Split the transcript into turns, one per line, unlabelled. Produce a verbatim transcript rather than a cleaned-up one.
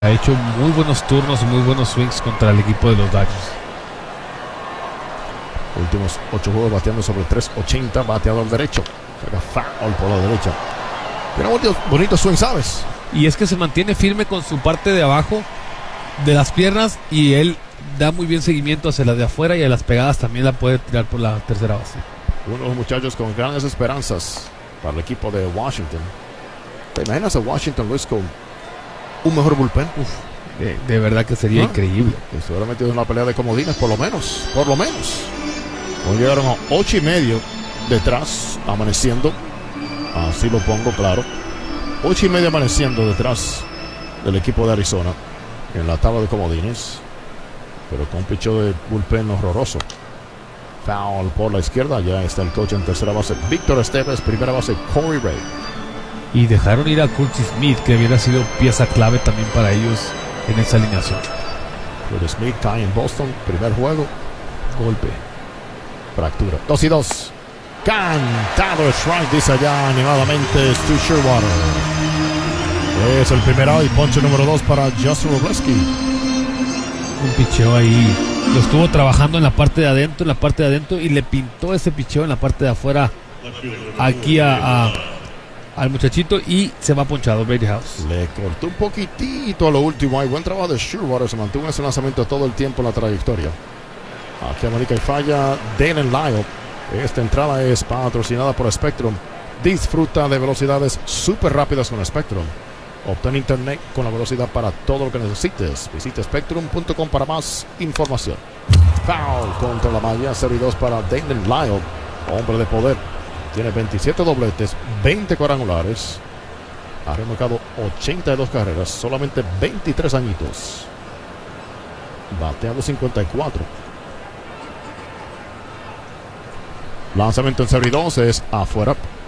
Ha hecho muy buenos turnos y muy buenos swings contra el equipo de los Dodgers.
Últimos ocho juegos bateando sobre tres ochenta, bateador derecho. Saca foul por la derecha. Tiene bonito, bonito swing, ¿sabes?
Y es que se mantiene firme con su parte de abajo de las piernas y él da muy bien seguimiento hacia las de afuera y a las pegadas también la puede tirar por la tercera base.
Uno de los muchachos con grandes esperanzas para el equipo de Washington. ¿Te imaginas a Washington, Luis, con un mejor bullpen?
Uf, de, de verdad que sería
¿Ah?
increíble.
Que se hubiera metido en una pelea de comodines, por lo menos. Por lo menos. Hoy llegaron a ocho y medio detrás, amaneciendo. Así lo pongo claro. Ocho y medio amaneciendo detrás del equipo de Arizona en la tabla de comodines. Pero con un picheo de bullpen horroroso. Foul por la izquierda. Ya está el coach en tercera base, Víctor Esteves. Primera base, Corey Ray.
Y dejaron ir a Curtis Smith, que hubiera sido pieza clave también para ellos en esa alineación.
Curtis Smith cae en Boston. Primer juego. Golpe. Fractura. Dos y dos. Cantado el strike, dice allá animadamente Stu Sherwater. Es el primer out y ponche número dos para Justin Robleski.
Un picheo ahí. Lo estuvo trabajando en la parte de adentro, en la parte de adentro, y le pintó ese picheo en la parte de afuera aquí a, a, al muchachito y se va ponchado Brady House.
Le cortó un poquitito a lo último. Hay buen trabajo de Sherwater. Se mantuvo en ese lanzamiento todo el tiempo en la trayectoria. Aquí amonica y falla Dalen Lyle. Esta entrada es patrocinada por Spectrum. Disfruta de velocidades súper rápidas con Spectrum. Obtén internet con la velocidad para todo lo que necesites. Visita spectrum punto com para más información. Foul contra la malla. cero y dos para Dalen Lyle. Hombre de poder. Tiene veintisiete dobletes, veinte cuadrangulares. Ha remolcado ochenta y dos carreras. Solamente veintitrés añitos. Bateando cincuenta y cuatro. Lanzamiento en cero y dos es afuera.